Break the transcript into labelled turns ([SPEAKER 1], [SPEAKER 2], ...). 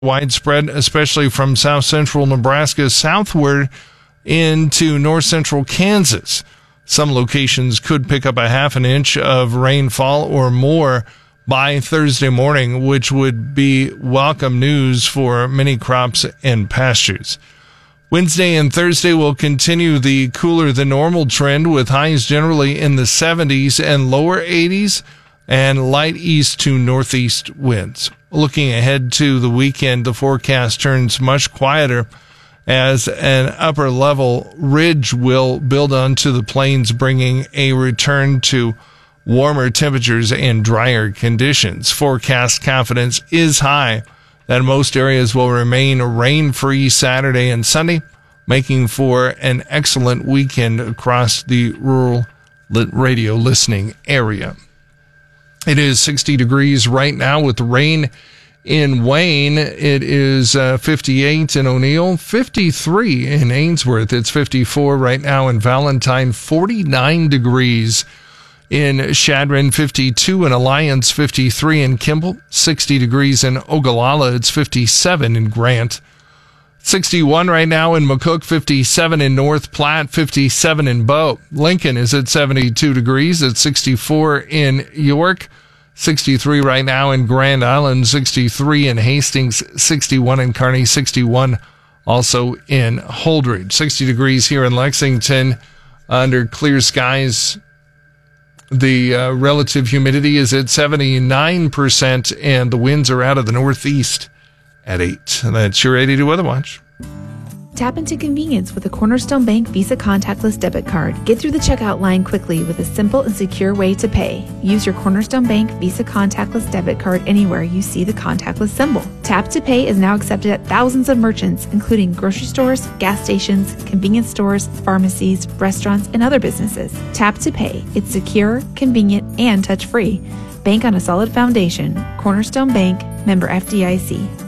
[SPEAKER 1] widespread, especially from south central Nebraska southward into north central Kansas. Some locations could pick up a half an inch of rainfall or more by Thursday morning, which would be welcome news for many crops and pastures. Wednesday and Thursday will continue the cooler than normal trend, with highs generally in the 70s and lower 80s and light east to northeast winds. Looking ahead to the weekend, the forecast turns much quieter as an upper level ridge will build onto the plains, bringing a return to warmer temperatures and drier conditions. Forecast confidence is high that most areas will remain rain-free Saturday and Sunday, making for an excellent weekend across the rural radio listening area. It is 60 degrees right now with rain in Wayne. It is 58 in O'Neill, 53 in Ainsworth. It's 54 right now in Valentine, 49 degrees in Chadron, 52 in Alliance, 53 in Kimball, 60 degrees in Ogallala. It's 57 in Grant, 61 right now in McCook, 57 in North Platte, 57 in Bow. Lincoln is at 72 degrees. It's 64 in York, 63 right now in Grand Island, 63 in Hastings, 61 in Kearney, 61 also in Holdridge. 60 degrees here in Lexington under clear skies. The relative humidity is at 79%, and the winds are out of the northeast at 8. And that's your 82 Weather Watch.
[SPEAKER 2] Tap into convenience with a Cornerstone Bank Visa contactless debit card. Get through the checkout line quickly with a simple and secure way to pay. Use your Cornerstone Bank Visa contactless debit card anywhere you see the contactless symbol. Tap to Pay is now accepted at thousands of merchants, including grocery stores, gas stations, convenience stores, pharmacies, restaurants, and other businesses. Tap to Pay. It's secure, convenient, and touch-free. Bank on a solid foundation. Cornerstone Bank, member FDIC.